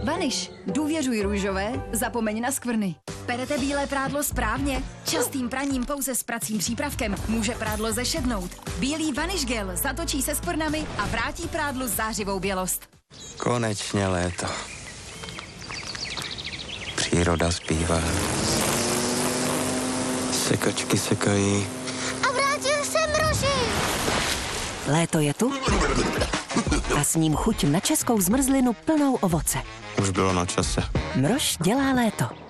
Vaniš, důvěřuj růžové, zapomeň na skvrny. Perete bílé prádlo správně? Častým praním pouze s pracím přípravkem může prádlo zešednout. Bílý Vaniš gel zatočí se skvrnami a vrátí prádlu zářivou bělost. Konečně léto. Příroda zpívá. Sekačky sekají. A vrátil se mroží. Léto je tu a s ním chuť na českou zmrzlinu plnou ovoce. Už bylo na čase. Mrož dělá léto.